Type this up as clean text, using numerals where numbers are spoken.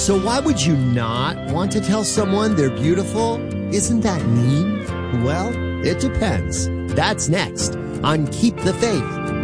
So why would you not want to tell someone they're beautiful? Isn't that mean? Well, it depends. That's next on Keep the Faith.